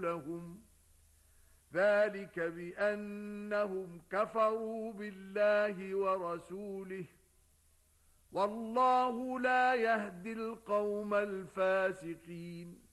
لهم ذلك بأنهم كفروا بالله ورسوله والله لا يهدي القوم الفاسقين